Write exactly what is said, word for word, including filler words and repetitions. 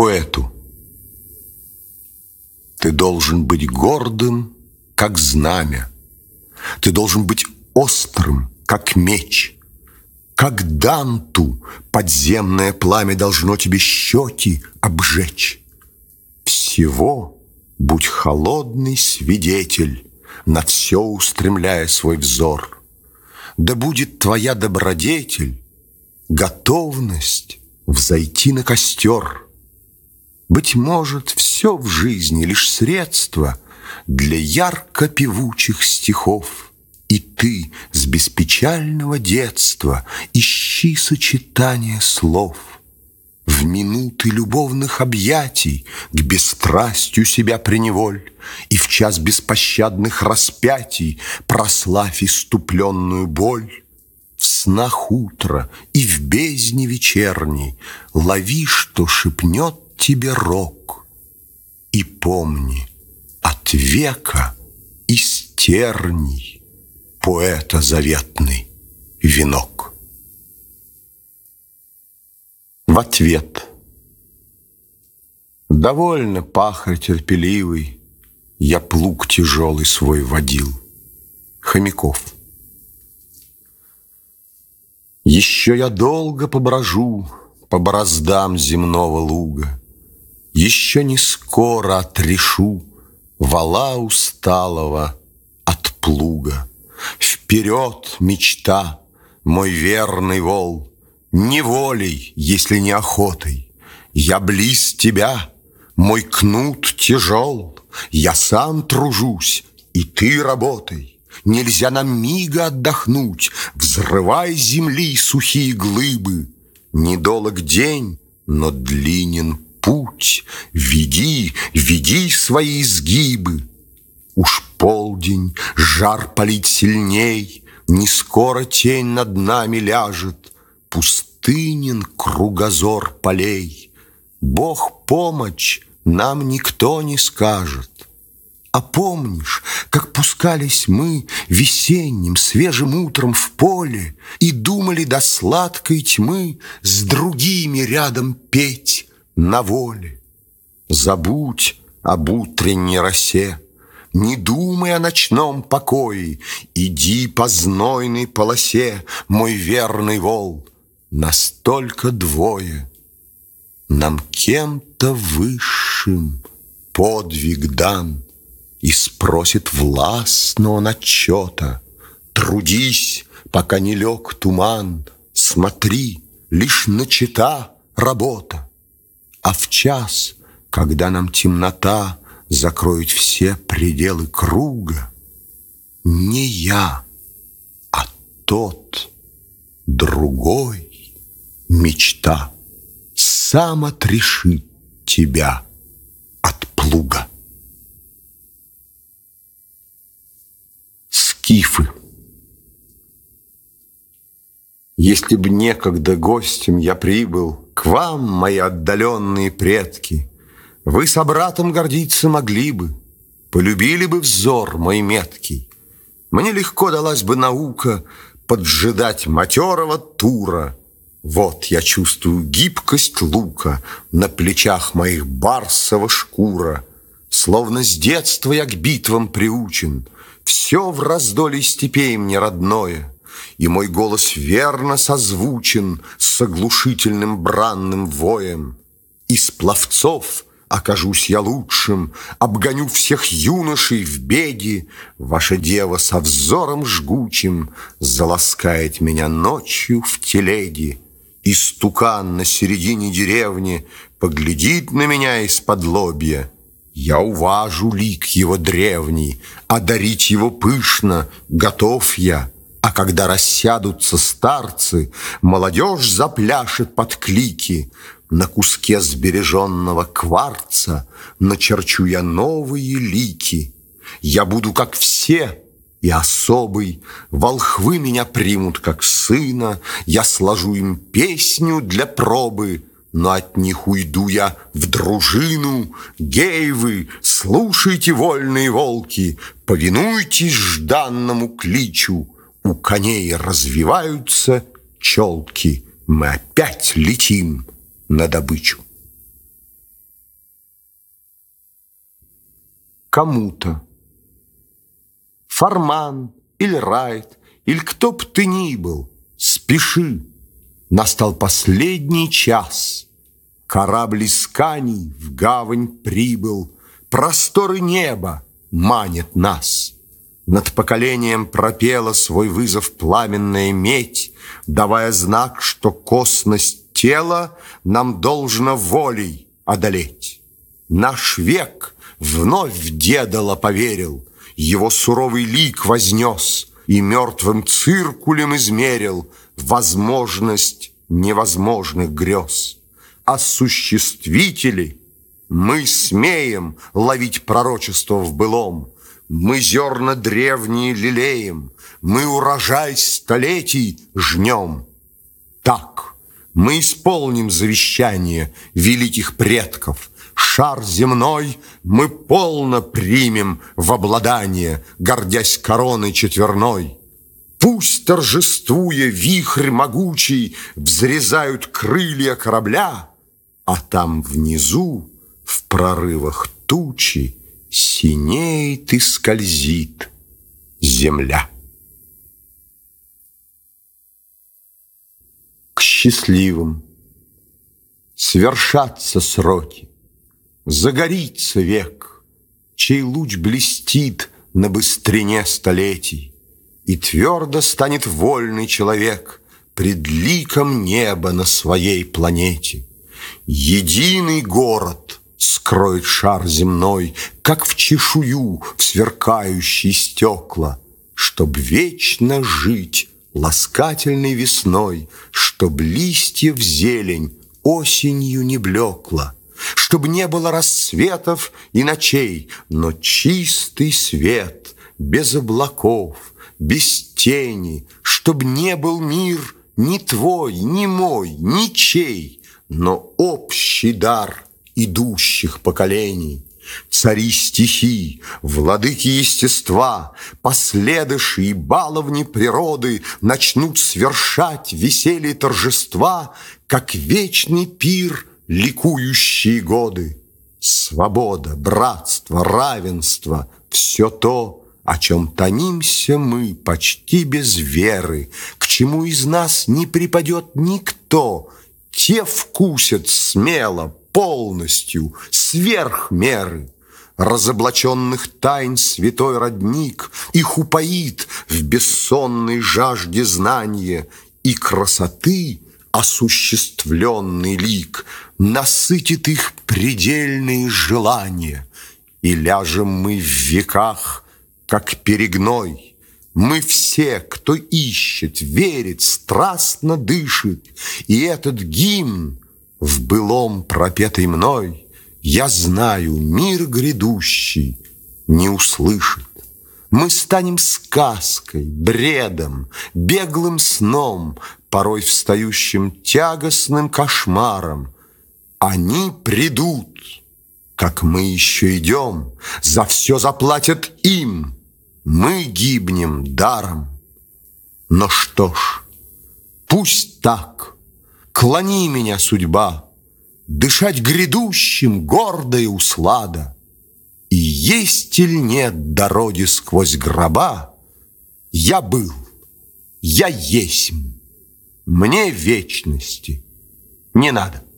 Поэту. Ты должен быть гордым, как знамя. Ты должен быть острым, как меч. Как Данту подземное пламя должно тебе щеки обжечь. Всего будь холодный свидетель, на все устремляя свой взор. Да будет твоя добродетель готовность взойти на костер. Быть может, все в жизни лишь средство для ярко-певучих стихов. И ты с беспечального детства ищи сочетание слов. В минуты любовных объятий к бесстрастью себя приневоль, и в час беспощадных распятий прославь иступленную боль. В снах утра и в бездне вечерней лови, что шепнет тебе рок, и помни, от века из терний поэта заветный венок. В ответ. Довольно, пахарь терпеливый, я плуг тяжелый свой водил. Хомяков. Еще я долго поброжу по бороздам земного луга, еще не скоро отрешу вала усталого от плуга. Вперед, мечта, мой верный вол, не волей, если не охотой. Я близ тебя, мой кнут тяжел, я сам тружусь, и ты работай. Нельзя нам мига отдохнуть, взрывай земли сухие глыбы. Недолог день, но длинен путь, веди, веди свои изгибы. Уж полдень, жар палит сильней, не скоро тень над нами ляжет. Пустынен кругозор полей, Бог помощь нам никто не скажет. А помнишь, как пускались мы весенним свежим утром в поле и думали до сладкой тьмы с другими рядом петь на воле? Забудь об утренней росе, не думай о ночном покое, иди по знойной полосе, мой верный вол. Нас только двое, нам кем-то высшим подвиг дан, и спросит властно он отчета. Трудись, пока не лег туман, смотри, лишь начата работа. А в час, когда нам темнота закроет все пределы круга, не я, а тот, другой мечта сам отрешит тебя от плуга. Скифы. Если б некогда гостем я прибыл к вам, мои отдаленные предки, вы с братом гордиться могли бы, полюбили бы взор мой меткий. Мне легко далась бы наука поджидать матерого тура. Вот я чувствую гибкость лука на плечах моих барсова шкура. Словно с детства я к битвам приучен, все в раздолье степей мне родное, и мой голос верно созвучен с оглушительным бранным воем. Из пловцов окажусь я лучшим, обгоню всех юношей в беге. Ваша дева со взором жгучим заласкает меня ночью в телеге. Истукан на середине деревни поглядит на меня из-под лобья. Я уважу лик его древний, одарить его пышно готов я. А когда рассядутся старцы, молодежь запляшет под клики. На куске сбереженного кварца начерчу я новые лики. Я буду как все и особый, волхвы меня примут как сына, я сложу им песню для пробы, но от них уйду я в дружину. Гей вы, слушайте, вольные волки, повинуйтесь жданному кличу. У коней развиваются челки, мы опять летим на добычу. кому-то. Фарман или Райт, или кто б ты ни был, спеши, настал последний час. Корабль исканий в гавань прибыл, просторы неба манят нас. Над поколением пропела свой вызов пламенная медь, давая знак, что косность тела нам должно волей одолеть. Наш век вновь в Дедала поверил, его суровый лик вознес и мертвым циркулем измерил возможность невозможных грез. Осуществители мы смеем ловить пророчество в былом, мы зерна древние лелеем, мы урожай столетий жнем. Так мы исполним завещание великих предков. Шар земной мы полно примем в обладание, гордясь короной четверной. Пусть, торжествуя, вихрь могучий взрезают крылья корабля, а там внизу, в прорывах тучи, синеет и скользит земля. К счастливым свершатся сроки, загорится век, чей луч блестит на быстрине столетий, и твердо станет вольный человек пред ликом неба на своей планете. Единый город скроет шар земной, как в чешую в сверкающие стекла, чтоб вечно жить ласкательной весной, чтоб листьев зелень осенью не блекла, чтоб не было рассветов и ночей, но чистый свет, без облаков, без тени, чтоб не был мир ни твой, ни мой, ничей, но общий дар идущих поколений. Цари стихий, владыки естества, последыши и баловни природы начнут свершать веселье торжества, как вечный пир ликующие годы. Свобода, братство, равенство — все то, о чем тонимся мы почти без веры, к чему из нас не припадет никто. Те вкусят смело, полностью, сверх меры. Разоблаченных тайн святой родник их упоит в бессонной жажде знания, и красоты осуществленный лик насытит их предельные желания. И ляжем мы в веках, как перегной. Мы все, кто ищет, верит, страстно дышит, и этот гимн, в былом пропетый мной, я знаю, мир грядущий не услышит. Мы станем сказкой, бредом, беглым сном, порой встающим тягостным кошмаром. Они придут, как мы еще идем, за все заплатят им, мы гибнем даром. Но что ж, пусть так, клони меня, судьба, дышать грядущим гордая услада. И есть или нет дороги сквозь гроба, я был, я есмь, мне вечности не надо.